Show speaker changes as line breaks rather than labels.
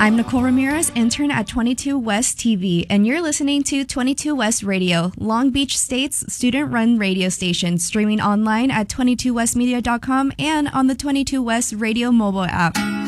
I'm Nicole Ramirez, intern at 22 West TV, and you're listening to 22 West Radio, Long Beach State's student-run radio station, streaming online at 22westmedia.com and on the 22 West Radio mobile app.